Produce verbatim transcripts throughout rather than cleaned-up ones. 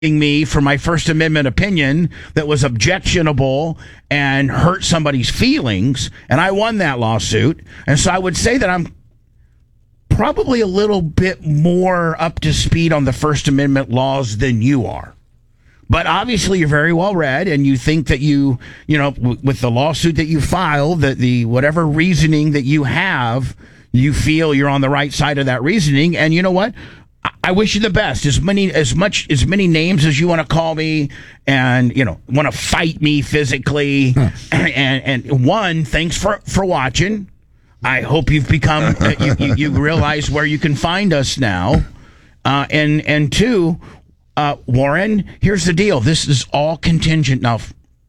me for my First Amendment opinion that was objectionable and hurt somebody's feelings, and I won that lawsuit. And so I would say that I'm probably a little bit more up to speed on the First Amendment laws than you are. But obviously you're very well read, and you think that you, you know, w- with the lawsuit that you filed, that the whatever reasoning that you have, you feel you're on the right side of that reasoning. And you know what? I wish you the best. As many, as much, as many names as you want to call me, and you know, want to fight me physically. Huh. And and one, thanks for for watching. I hope you've become uh, you, you, you realize where you can find us now. Uh, and and two, uh, Warren, here's the deal. This is all contingent. Now,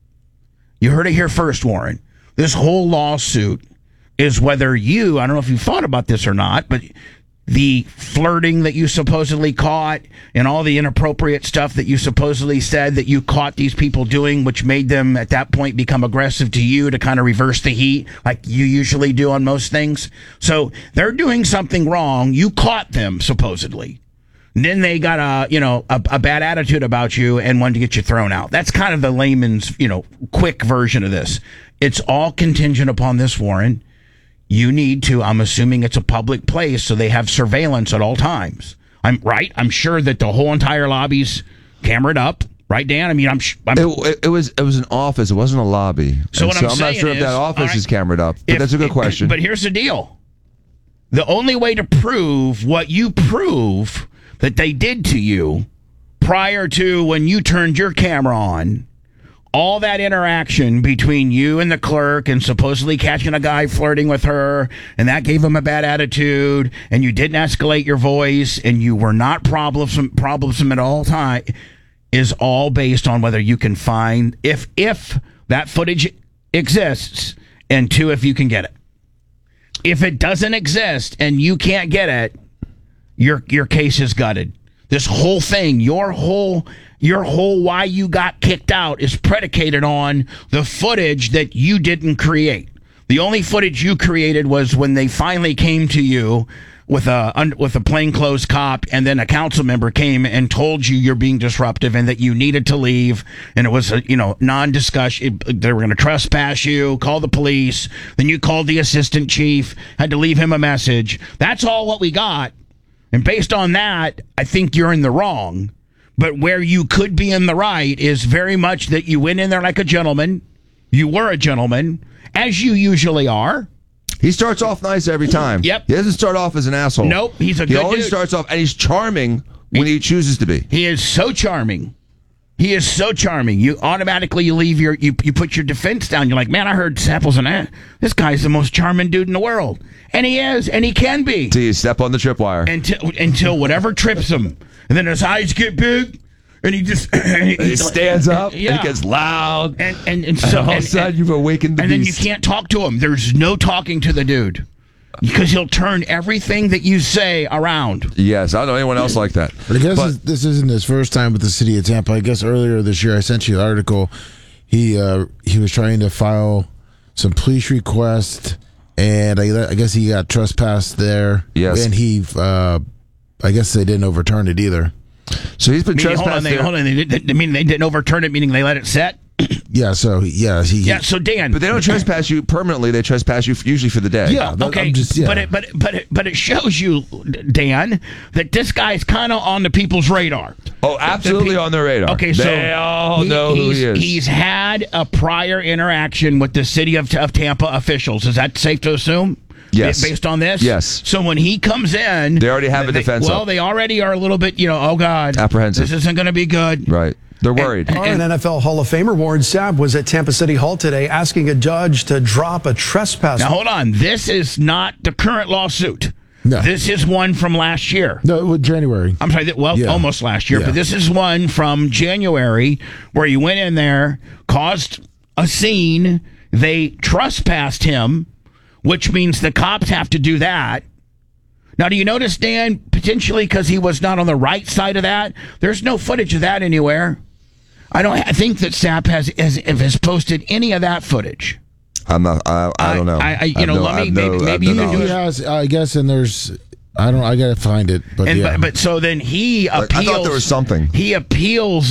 you heard it here first, Warren. This whole lawsuit is whether you. I don't know if you thought about this or not, but the flirting that you supposedly caught and all the inappropriate stuff that you supposedly said that you caught these people doing, which made them at that point become aggressive to you to kind of reverse the heat like you usually do on most things. So they're doing something wrong. You caught them supposedly. And then they got a, you know, a, a bad attitude about you and wanted to get you thrown out. That's kind of the layman's, you know, quick version of this. It's all contingent upon this, Warren. You need to, I'm assuming it's a public place, so they have surveillance at all times. I'm right. I'm sure that the whole entire lobby's cameraed up, right, Dan? I mean, I'm. I'm it, it was it was an office. It wasn't a lobby. So what so I'm, I'm saying not sure is, if that office right, is cameraed up, but if, that's a good question. But here's the deal: the only way to prove what you prove that they did to you prior to when you turned your camera on. All that interaction between you and the clerk and supposedly catching a guy flirting with her, and that gave him a bad attitude, and you didn't escalate your voice, and you were not problemsome, problemsome at all time, is all based on whether you can find, if if that footage exists, and two, if you can get it. If it doesn't exist and you can't get it, your your case is gutted. This whole thing, your whole your whole why you got kicked out is predicated on the footage that you didn't create. The only footage you created was when they finally came to you with a with a plainclothes cop, and then a council member came and told you you're being disruptive and that you needed to leave, and it was a you know non-discussion. They were going to trespass you, call the police. Then you called the assistant chief, had to leave him a message. That's all what we got. And based on that, I think you're in the wrong. But where you could be in the right is very much that you went in there like a gentleman. You were a gentleman, as you usually are. He starts off nice every time. Yep. He doesn't start off as an asshole. Nope, he's a he good always dude. starts off, and he's charming when he, he chooses to be. He is so charming. He is so charming. You automatically you leave your you you put your defense down. You're like, man, I heard Sapples and that. This guy's the most charming dude in the world, and he is, and he can be. Till you step on the tripwire. Until until whatever trips him, and then his eyes get big, and he just and he, he stands up. Yeah. And he gets loud, and and, and so and all and, of a sudden and, you've awakened the and beast. then you can't talk to him. There's no talking to the dude. Because he'll turn everything that you say around. Yes, I don't know anyone else like that. But I guess but, this, this isn't his first time with the city of Tampa. I guess earlier this year I sent you an article. He uh, he was trying to file some police request, and I, I guess he got trespassed there. Yes. And he, uh, I guess they didn't overturn it either. So he's been meaning, trespassed hold on, they, there. hold on, they didn't, I mean, they didn't overturn it, meaning they let it set? Yeah, so, yeah. He, Yeah, so Dan. But they don't trespass you permanently. They trespass you usually for the day. Yeah, that, Okay, I'm just, yeah. but it, but but it, but it shows you, Dan, that this guy's kind of on the people's radar. Oh, absolutely on their radar. Okay, so they all he- know who he's, he is. He's had a prior interaction with the city of, of Tampa officials. Is that safe to assume? Yes. Based on this? Yes. So when he comes in... They already have a they- defense Well, up. they already are a little bit, you know, oh, God. Apprehensive. This isn't going to be good. Right. They're worried. And- Oh, an N F L Hall of Famer Warren Sapp was at Tampa City Hall today asking a judge to drop a trespass. Now, hold on. This is not the current lawsuit. No. This is one from last year. No, with January. I'm sorry, well, Yeah. almost last year, Yeah. but this is one from January where you went in there, caused a scene, they trespassed him, which means the cops have to do that. Now, do you notice, Dan, potentially because he was not on the right side of that, there's no footage of that anywhere. I don't I think that Sapp has, has has posted any of that footage. I'm not. I, I don't know. I, I you have know, no, let I me have no- maybe, I have maybe no you can do knowledge. He it. has, I guess, and there's I don't. I gotta find it. But And yeah. but, but so then he Like, I appeals. thought there was something. He appeals